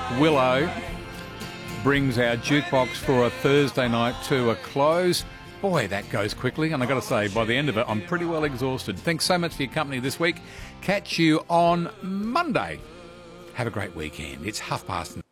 Willow brings our jukebox for a Thursday night to a close. Boy, that goes quickly, and I've got to say, by the end of it, I'm pretty well exhausted. Thanks so much for your company this week. Catch you on Monday. Have a great weekend. It's 9:30.